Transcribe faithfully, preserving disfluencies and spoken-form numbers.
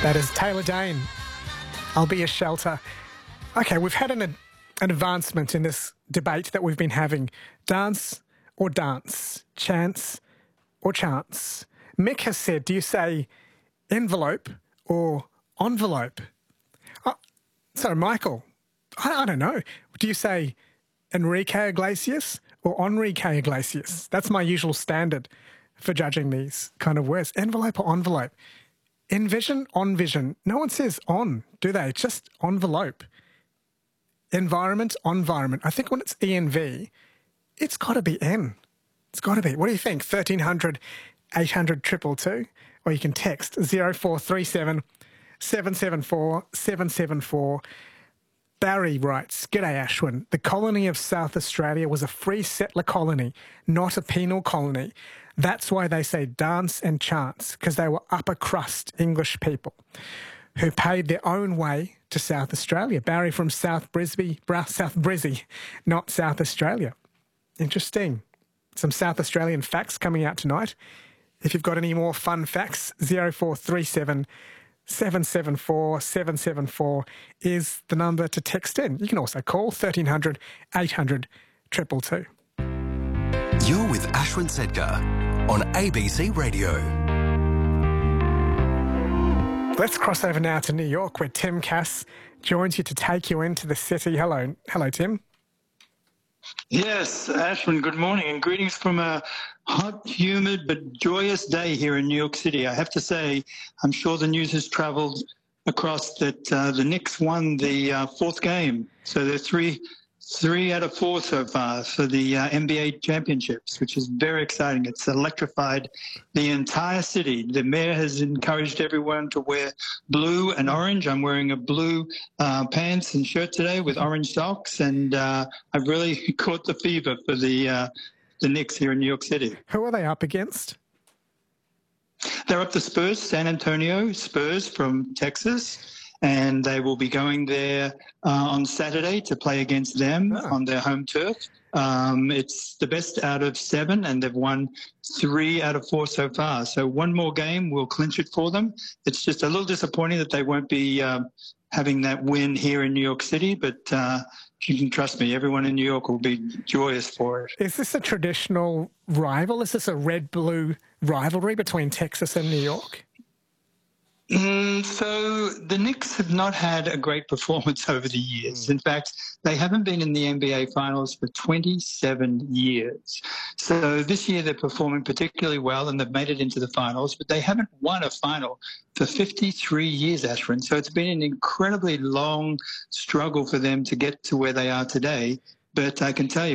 That is Taylor Dayne. I'll be a shelter. Okay, we've had an, an advancement in this debate that we've been having. Dance or dance? Chance or chance? Mick has said, do you say envelope or envelope? Oh, so, Michael, I, I don't know. Do you say Enrique Iglesias or Enrique Iglesias? That's my usual standard for judging these kind of words. Envelope or envelope? Envision, on vision. No one says on, do they? It's just envelope. Environment, environment. I think when it's E N V, it's got to be N. It's got to be. What do you think? thirteen hundred, eight hundred, two two two? Or you can text zero four three seven, seven seven four, seven seven four. Barry writes, G'day Ashwin. The colony of South Australia was a free settler colony, not a penal colony. That's why they say dance and chance, because they were upper crust English people who paid their own way to South Australia. Barry from South Brisbane, South Brizzy, not South Australia. Interesting. Some South Australian facts coming out tonight. If you've got any more fun facts, zero four three seven, seven seven four, seven seven four is the number to text in. You can also call thirteen hundred, eight hundred, two two two. You're with Ashwin Sedgar on A B C Radio. Let's cross over now to New York, where Tim Cass joins you to take you into the city. Hello, hello, Tim. Yes, Ashwin, good morning and greetings from a hot, humid but joyous day here in New York City. I have to say, I'm sure the news has travelled across that uh, the Knicks won the uh, fourth game. So they're three, three out of four so far for the uh, N B A championships, which is very exciting. It's electrified the entire city. The mayor has encouraged everyone to wear blue and orange. I'm wearing a blue uh, pants and shirt today with orange socks, and uh, I've really caught the fever for the uh, the Knicks here in New York City. Who are they up against? They're up to Spurs, San Antonio Spurs from Texas. And they will be going there uh, on Saturday to play against them oh. on their home turf. Um, it's the best out of seven, and they've won three out of four so far. So one more game will clinch it for them. It's just a little disappointing that they won't be uh, having that win here in New York City, but uh, you can trust me, everyone in New York will be joyous for it. Is this a traditional rival? Is this a red-blue rivalry between Texas and New York? Mm, so the Knicks have not had a great performance over the years. In fact, they haven't been in the N B A Finals for twenty-seven years. So this year they're performing particularly well and they've made it into the finals, but they haven't won a final for fifty-three years, Ashwin. So it's been an incredibly long struggle for them to get to where they are today. But I can tell you,